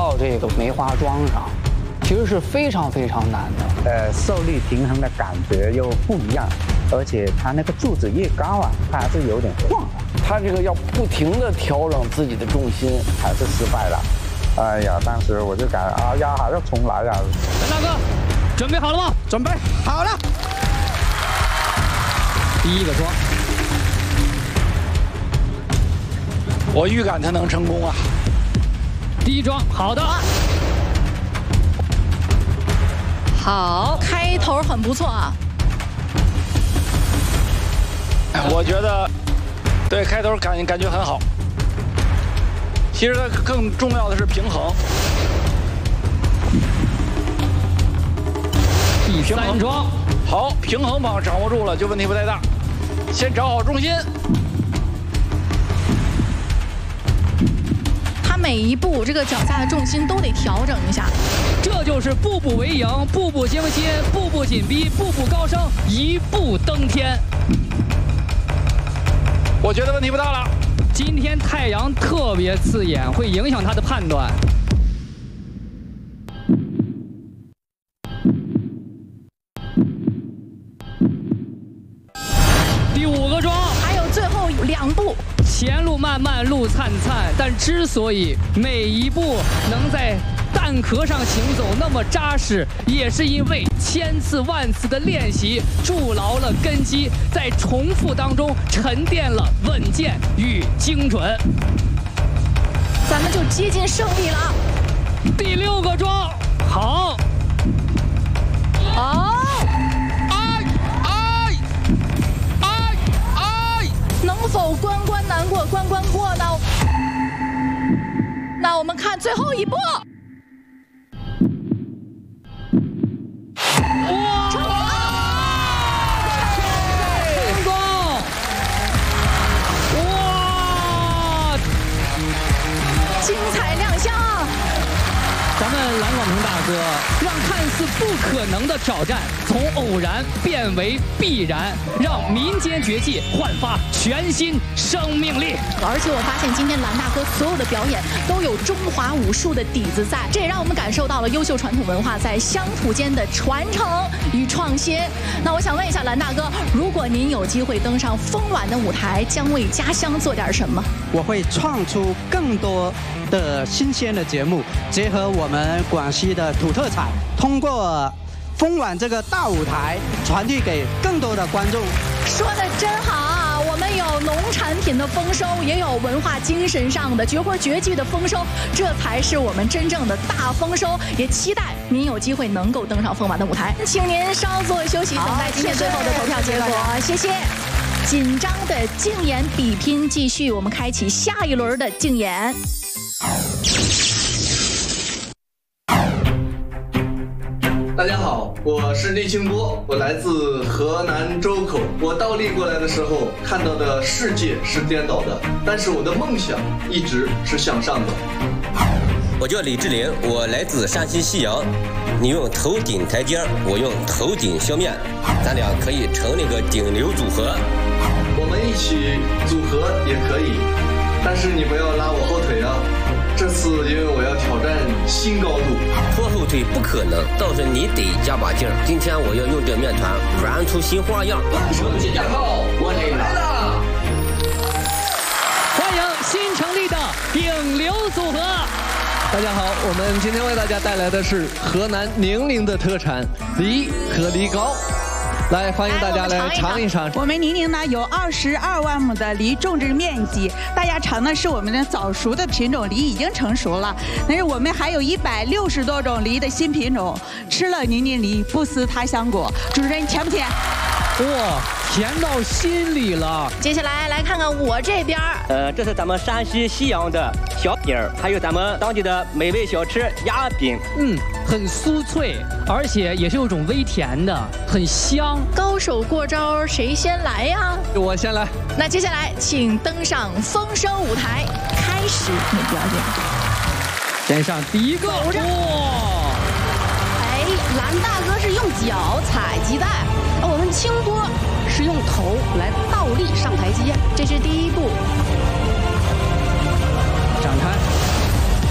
到这个梅花桩上，其实是非常非常难的。 受力平衡的感觉又不一样，而且它那个柱子越高啊，它还是有点晃啊。 他这个要不停地调整自己的重心， 还是失败了。哎呀，当时我就感觉，哎呀，还要重来呀！ 陈大哥，准备好了吗？ 准备好了。 第一个桩， 我预感他能成功啊！ 第一桩，好的。 好，开头很不错啊。 我觉得，对开头感觉很好。其实它更重要的是平衡。 第三桩， 好，平衡棒掌握住了，就问题不太大。先找好重心。 他每一步这个脚下的重心都得调整一下。 这就是步步为营，步步惊心，步步紧逼，步步高升，一步登天。 我觉得问题不大了。 今天太阳特别刺眼，会影响他的判断。第五个桩， 还有最后2步。 前路漫漫路灿灿，但之所以每一步能在蛋壳上行走那么扎实，也是因为千次万次的练习筑牢了根基，在重复当中沉淀了稳健与精准。 咱们就接近胜利了。 第6个桩，好。 哦。能否关关难过关关过呢？那我们看最后一步。 哇！成功！哇！ 精彩亮相！ 咱们蓝广鹏大哥让看似不可能的挑战从偶然变为必然，让民间绝技焕发全新生命力。 而且我发现今天蓝大哥所有的表演都有中华武术的底子在，这也让我们感受到了优秀传统文化在乡土间的传承与创新。那我想问一下蓝大哥，如果您有机会登上风晚的舞台，将为家乡做点什么？ 我会创出更多的新鲜的节目，结合我们广西的土特产，通过风晚这个大舞台传递给更多的观众。 说的真好啊！我们有农产品的丰收，也有文化精神上的绝活绝技的丰收，这才是我们真正的大丰收。也期待您有机会能够登上风晚的舞台。请您稍作休息，等待今天最后的投票结果。谢谢。紧张的竞演比拼继续，我们开启下一轮的竞演。 大家好，我是厉清波，我来自河南周口。我倒立过来的时候，看到的世界是颠倒的，但是我的梦想一直是向上的。 我叫李志玲，我来自山西西阳。你用头顶台阶，我用头顶削面，咱俩可以成那个顶流组合。 我们一起组合也可以，但是你不要拉我后腿啊！这次因为我要挑战新高度， 拖后腿不可能，倒是你得加把劲儿。今天我要用这面团玩出新花样。 手机加号，我来了！ 欢迎新成立的顶流组合。 大家好，我们今天为大家带来的是河南宁陵的特产梨和梨膏。来，欢迎大家来尝一尝。 我们宁陵呢有22万亩的梨种植面积，大家尝的是我们的早熟的品种梨，已经成熟了。但是我们还有160多种梨的新品种，吃了宁陵梨，不思他乡果。主持人甜不甜？ 哇，甜到心里了。 接下来来看看我这边。 这是咱们山西西阳的小饼儿，还有咱们当地的美味小吃鸭饼。 很酥脆，而且也是有种微甜的，很香。 高手过招，谁先来呀？ 我先来。 那接下来请登上丰收舞台，开始你的表演。 先上第一个。 哇！ 哎，蓝大哥是用脚踩鸡蛋，而我们清波是用头来倒立上台阶。 这是第一步。